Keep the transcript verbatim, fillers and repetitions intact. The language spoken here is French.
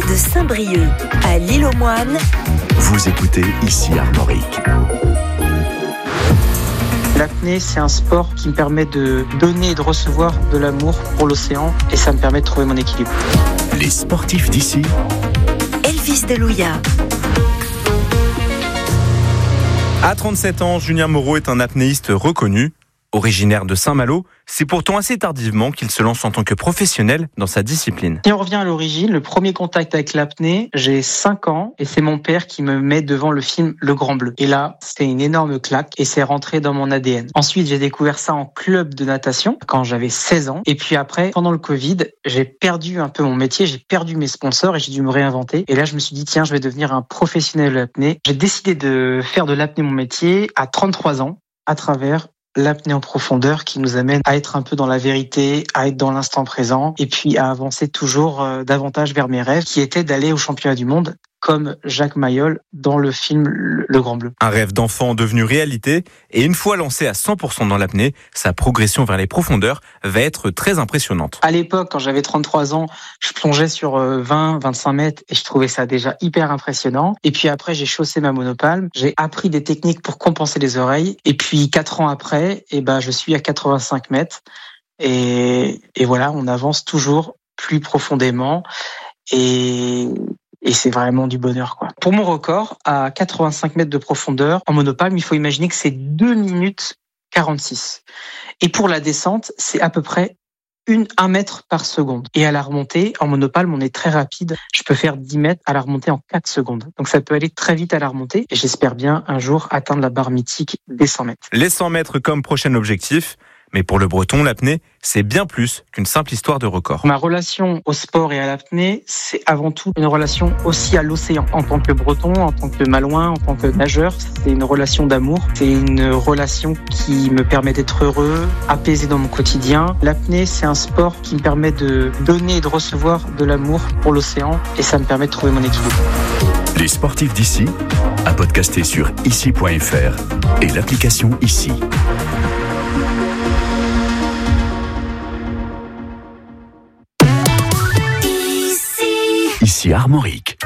De Saint-Brieuc à l'Île-aux-Moines, vous écoutez Ici Armorique. L'apnée, c'est un sport qui me permet de donner et de recevoir de l'amour pour l'océan et ça me permet de trouver mon équilibre. Les sportifs d'ici, Elvis Delouya. À trente-sept ans, Julien Moreau est un apnéiste reconnu. Originaire de Saint-Malo, c'est pourtant assez tardivement qu'il se lance en tant que professionnel dans sa discipline. Si on revient à l'origine, le premier contact avec l'apnée, j'ai cinq ans et c'est mon père qui me met devant le film Le Grand Bleu. Et là, c'était une énorme claque et c'est rentré dans mon A D N. Ensuite, j'ai découvert ça en club de natation quand j'avais seize ans. Et puis après, pendant le Covid, j'ai perdu un peu mon métier, j'ai perdu mes sponsors et j'ai dû me réinventer. Et là, je me suis dit, tiens, je vais devenir un professionnel de l'apnée. J'ai décidé de faire de l'apnée mon métier à trente-trois ans à travers l'apnée en profondeur qui nous amène à être un peu dans la vérité, à être dans l'instant présent et puis à avancer toujours euh, davantage vers mes rêves qui étaient d'aller au championnat du monde comme Jacques Mayol dans le film Le Grand Bleu. Un rêve d'enfant devenu réalité et une fois lancé à cent pour cent dans l'apnée, sa progression vers les profondeurs va être très impressionnante. À l'époque, quand j'avais trente-trois ans, je plongeais sur vingt, vingt-cinq mètres et je trouvais ça déjà hyper impressionnant. Et puis après, j'ai chaussé ma monopalme, j'ai appris des techniques pour compenser les oreilles. Et puis quatre ans après, eh ben, je suis à quatre-vingt-cinq mètres. Et, et voilà, on avance toujours plus profondément. Et... Et c'est vraiment du bonheur, quoi. Pour mon record, à quatre-vingt-cinq mètres de profondeur, en monopalme, il faut imaginer que c'est deux minutes quarante-six. Et pour la descente, c'est à peu près une, un mètre par seconde. Et à la remontée, en monopalme, on est très rapide. Je peux faire dix mètres à la remontée en quatre secondes. Donc ça peut aller très vite à la remontée. Et j'espère bien un jour atteindre la barre mythique des cent mètres. Les cent mètres comme prochain objectif. Mais pour le Breton, l'apnée, c'est bien plus qu'une simple histoire de record. Ma relation au sport et à l'apnée, c'est avant tout une relation aussi à l'océan. En tant que Breton, en tant que Malouin, en tant que nageur, c'est une relation d'amour. C'est une relation qui me permet d'être heureux, apaisé dans mon quotidien. L'apnée, c'est un sport qui me permet de donner et de recevoir de l'amour pour l'océan et ça me permet de trouver mon équilibre. Les sportifs d'ici, à podcaster sur ici point f r et l'application Ici. Ici Armorique.